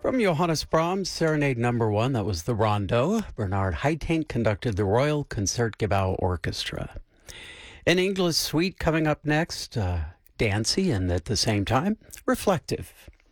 From Johannes Brahms, Serenade Number 1, that was the Rondo. Bernard Haitink conducted the Royal Concertgebouw Orchestra. An English suite coming up next, dancey and at the same time reflective.